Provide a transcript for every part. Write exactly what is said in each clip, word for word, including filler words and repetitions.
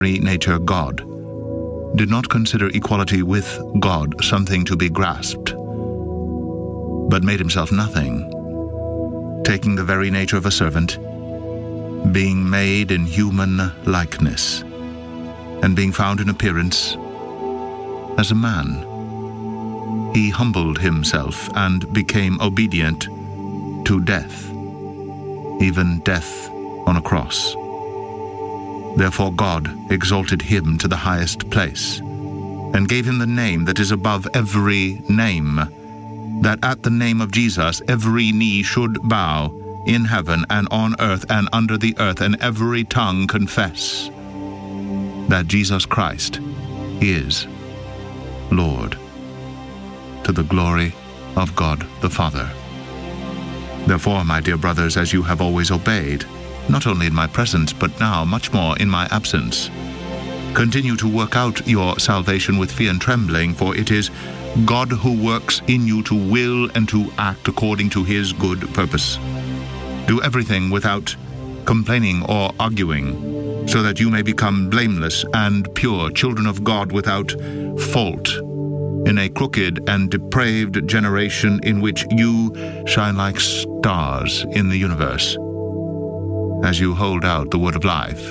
very nature God, did not consider equality with God something to be grasped, but made himself nothing, taking the very nature of a servant, being made in human likeness, and being found in appearance as a man. He humbled himself and became obedient to death, even death on a cross. Therefore God exalted him to the highest place, and gave him the name that is above every name, that at the name of Jesus every knee should bow, in heaven and on earth and under the earth, and every tongue confess that Jesus Christ is Lord, to the glory of God the Father. Therefore, my dear brothers, as you have always obeyed, not only in my presence, but now much more in my absence, continue to work out your salvation with fear and trembling, for it is God who works in you to will and to act according to his good purpose. Do everything without complaining or arguing, so that you may become blameless and pure, children of God without fault, in a crooked and depraved generation in which you shine like stars in the universe, as you hold out the word of life.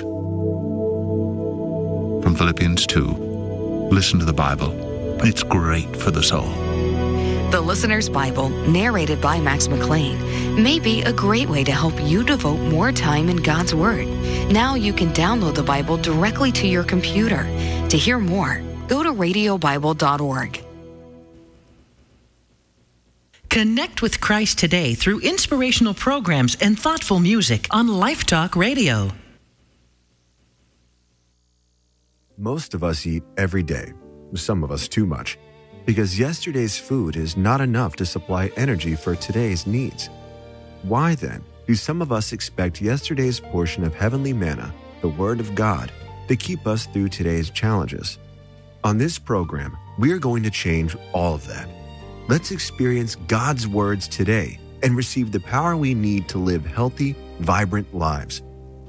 From Philippians two. Listen to the Bible. It's great for the soul. The Listener's Bible, narrated by Max McLean, may be a great way to help you devote more time in God's Word. Now you can download the Bible directly to your computer. To hear more, go to radio bible dot org. Connect with Christ today through inspirational programs and thoughtful music on Life Talk Radio. Most of us eat every day, some of us too much, because yesterday's food is not enough to supply energy for today's needs. Why then do some of us expect yesterday's portion of heavenly manna, the Word of God, to keep us through today's challenges? On this program, we are going to change all of that. Let's experience God's words today and receive the power we need to live healthy, vibrant lives.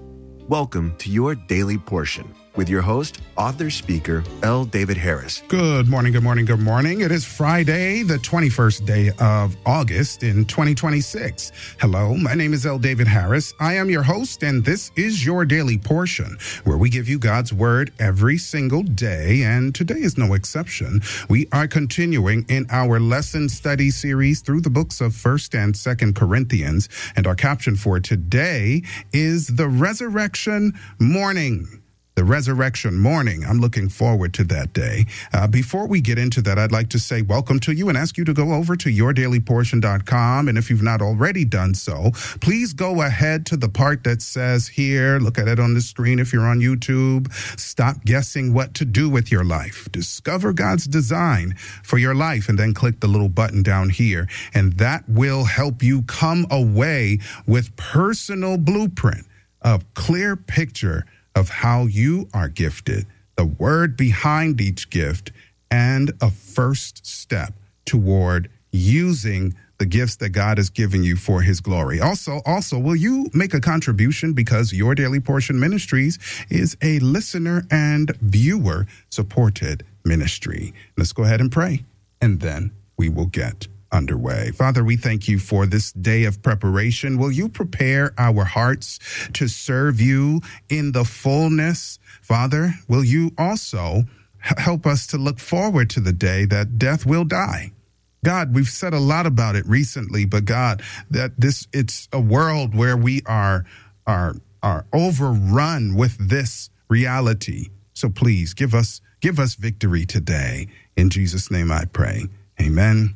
Welcome to your Daily Portion with your host, author, speaker, L. David Harris. Good morning, good morning, good morning. It is Friday, the twenty-first day of August in twenty twenty-six. Hello, my name is L. David Harris. I am your host, and this is your Daily Portion, where we give you God's Word every single day, and today is no exception. We are continuing in our lesson study series through the books of First and Second Corinthians, and our caption for today is the Resurrection Morning. The resurrection morning. I'm looking forward to that day. Uh, before we get into that, I'd like to say welcome to you and ask you to go over to your daily portion dot com. And if you've not already done so, please go ahead to the part that says here, look at it on the screen if you're on YouTube. Stop guessing what to do with your life. Discover God's design for your life and then click the little button down here. And that will help you come away with personal blueprint, a clear picture of how you are gifted, the word behind each gift, and a first step toward using the gifts that God has given you for his glory. Also, also, will you make a contribution, because Your Daily Portion Ministries is a listener and viewer supported ministry. Let's go ahead and pray, and then we will get underway. Father, we thank you for this day of preparation. Will you prepare our hearts to serve you in the fullness? Father, will you also help us to look forward to the day that death will die? God, we've said a lot about it recently, but God, that this it's a world where we are are are overrun with this reality. So please give us give us victory today. In Jesus' name I pray. Amen.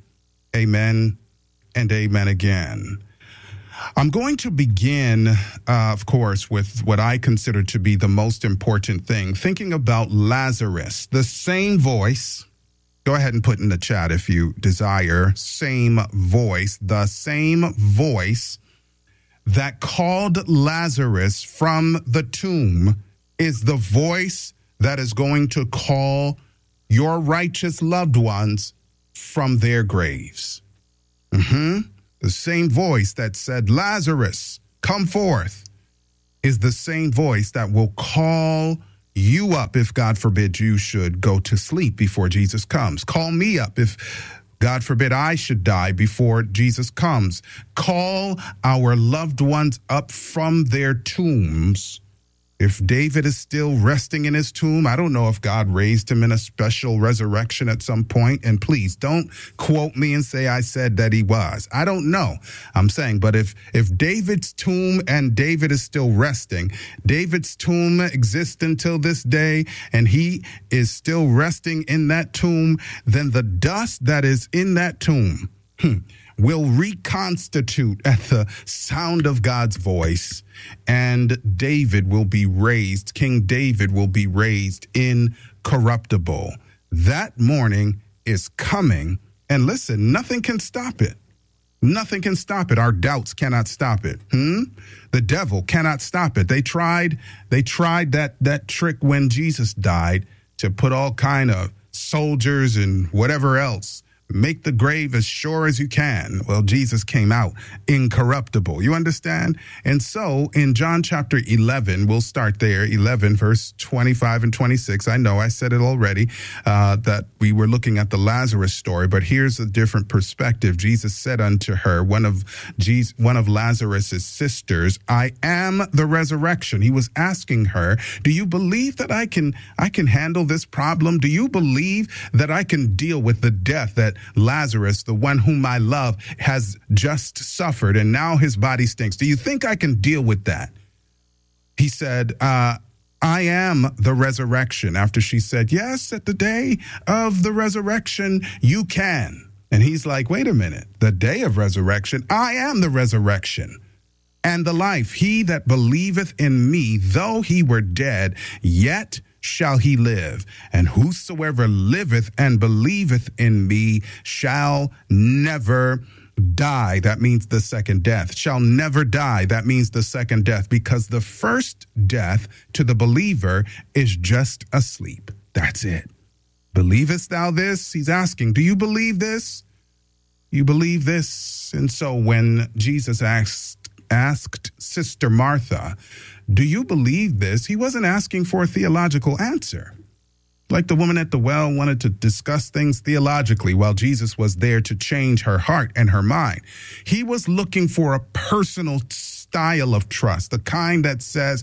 Amen and amen again. I'm going to begin, uh, of course, with what I consider to be the most important thing, thinking about Lazarus, the same voice. Go ahead and put in the chat if you desire. Same voice, the same voice that called Lazarus from the tomb is the voice that is going to call your righteous loved ones from their graves. Mm-hmm. The same voice that said, Lazarus, come forth, is the same voice that will call you up if, God forbid, you should go to sleep before Jesus comes. Call me up if, God forbid, I should die before Jesus comes. Call our loved ones up from their tombs. If David is still resting in his tomb, I don't know if God raised him in a special resurrection at some point. And please don't quote me and say I said that he was. I don't know. I'm saying, but if if David's tomb and David is still resting, David's tomb exists until this day, and he is still resting in that tomb, then the dust that is in that tomb hmm, will reconstitute at the sound of God's voice, and David will be raised. King David will be raised incorruptible. That morning is coming, and listen, nothing can stop it. Nothing can stop it. Our doubts cannot stop it. Hmm? The devil cannot stop it. They tried, they tried that that trick when Jesus died to put all kind of soldiers and whatever else. Make the grave as sure as you can. Well, Jesus came out incorruptible. You understand? And so in John chapter eleven, we'll start there, eleven, verse twenty-five and twenty-six. I know I said it already, uh, that we were looking at the Lazarus story, but here's a different perspective. Jesus said unto her, one of Jesus, one of Lazarus's sisters, I am the resurrection. He was asking her, do you believe that I can, I can handle this problem? Do you believe that I can deal with the death that Lazarus, the one whom I love, has just suffered, and now his body stinks? Do you think I can deal with that? He said, uh, I am the resurrection. After she said, yes, at the day of the resurrection, you can. And he's like, wait a minute, the day of resurrection, I am the resurrection and the life. He that believeth in me, though he were dead, yet shall he live, and whosoever liveth and believeth in me shall never die. That means the second death. Shall never die. That means the second death, because the first death to the believer is just asleep. That's it. Believest thou this? He's asking, do you believe this? You believe this? And so when Jesus asked, asked Sister Martha, do you believe this? He wasn't asking for a theological answer. Like the woman at the well wanted to discuss things theologically while Jesus was there to change her heart and her mind. He was looking for a personal style of trust, the kind that says,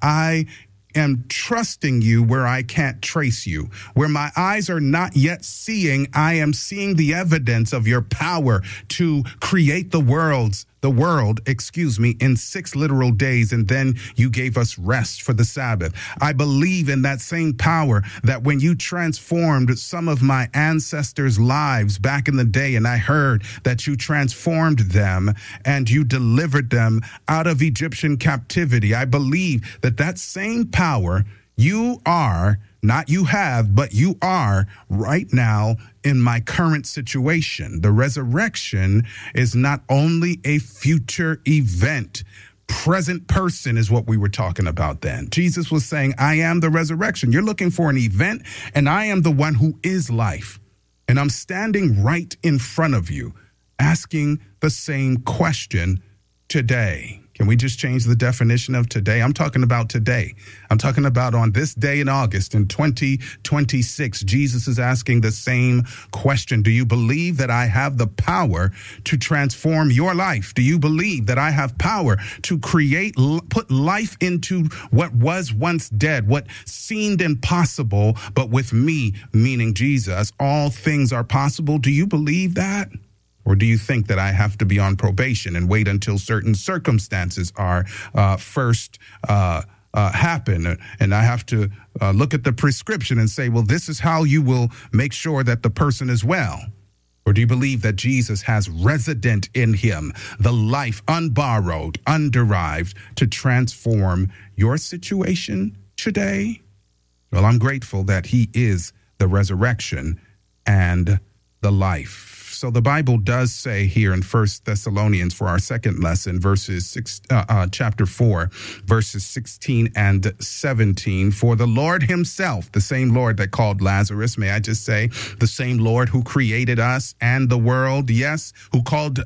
I am trusting you where I can't trace you. Where my eyes are not yet seeing, I am seeing the evidence of your power to create the worlds, the world, excuse me, in six literal days, and then you gave us rest for the Sabbath. I believe in that same power that when you transformed some of my ancestors' lives back in the day, and I heard that you transformed them and you delivered them out of Egyptian captivity, I believe that that same power you are, not you have, but you are right now in my current situation. The resurrection is not only a future event. Present person is what we were talking about then. Jesus was saying, I am the resurrection. You're looking for an event, and I am the one who is life. And I'm standing right in front of you, asking the same question today. Can we just change the definition of today? I'm talking about today. I'm talking about on this day in August in twenty twenty-six, Jesus is asking the same question. Do you believe that I have the power to transform your life? Do you believe that I have power to create, put life into what was once dead, what seemed impossible, but with me, meaning Jesus, all things are possible? Do you believe that? Or do you think that I have to be on probation and wait until certain circumstances are uh, first uh, uh, happen? And I have to uh, look at the prescription and say, well, this is how you will make sure that the person is well. Or do you believe that Jesus has resident in him the life unborrowed, underived to transform your situation today? Well, I'm grateful that he is the resurrection and the life. So the Bible does say here in First Thessalonians for our second lesson, verses six, uh, uh, chapter four, verses sixteen and seventeen, for the Lord himself, the same Lord that called Lazarus, may I just say, the same Lord who created us and the world, yes, who called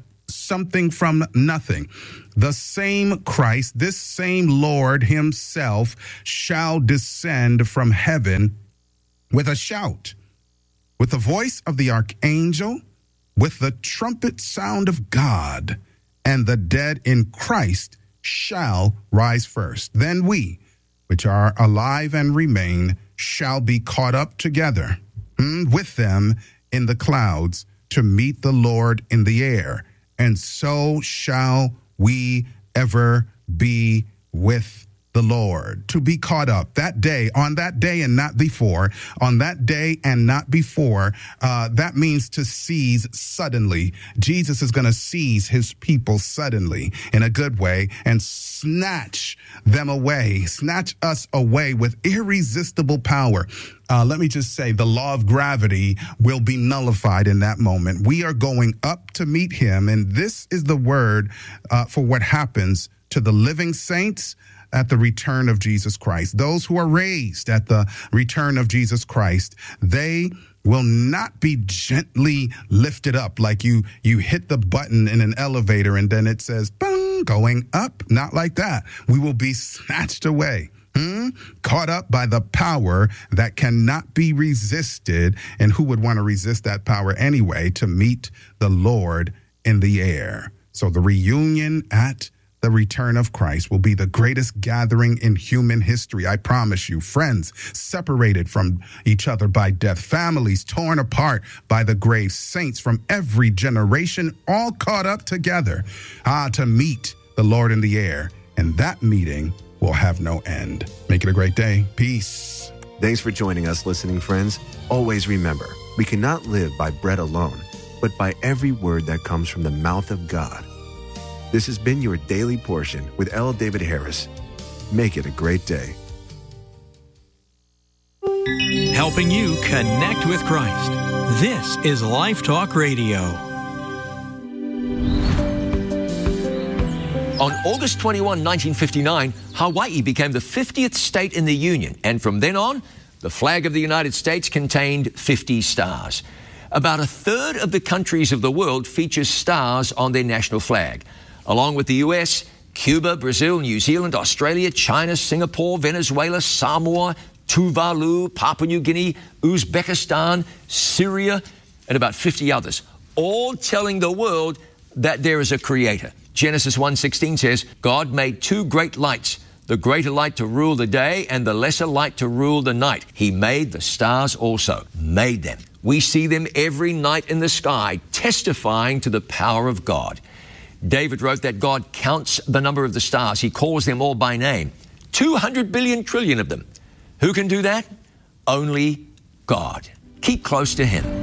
something from nothing. The same Christ, this same Lord himself shall descend from heaven with a shout, with the voice of the archangel, with the trumpet sound of God, and the dead in Christ shall rise first. Then we, which are alive and remain, shall be caught up together mm, with them in the clouds to meet the Lord in the air. And so shall we ever be with the Lord, to be caught up that day, on that day and not before, on that day and not before. Uh, that means to seize suddenly. Jesus is going to seize his people suddenly in a good way and snatch them away, snatch us away with irresistible power. Uh, let me just say the law of gravity will be nullified in that moment. We are going up to meet him. And this is the word uh, for what happens to the living saints at the return of Jesus Christ. Those who are raised at the return of Jesus Christ, they will not be gently lifted up like you you hit the button in an elevator and then it says, boom, going up. Not like that. We will be snatched away. Hmm? Caught up by the power that cannot be resisted. And who would want to resist that power anyway? To meet the Lord in the air. So the reunion at the return of Christ will be the greatest gathering in human history. I promise you. Friends separated from each other by death, families torn apart by the grave, saints from every generation all caught up together ah, to meet the Lord in the air. And that meeting will have no end. Make it a great day. Peace. Thanks for joining us, listening friends. Always remember, we cannot live by bread alone, but by every word that comes from the mouth of God. This has been your Daily Portion with L. David Harris. Make it a great day. Helping you connect with Christ. This is Life Talk Radio. On August twenty-first, nineteen fifty-nine, Hawaii became the fiftieth state in the Union, and from then on, the flag of the United States contained fifty stars. About a third of the countries of the world feature stars on their national flag. Along with the U S, Cuba, Brazil, New Zealand, Australia, China, Singapore, Venezuela, Samoa, Tuvalu, Papua New Guinea, Uzbekistan, Syria, and about fifty others, all telling the world that there is a creator. Genesis one sixteen says, God made two great lights, the greater light to rule the day and the lesser light to rule the night. He made the stars also, made them. We see them every night in the sky, testifying to the power of God. David wrote that God counts the number of the stars. He calls them all by name. two hundred billion trillion of them. Who can do that? Only God. Keep close to him.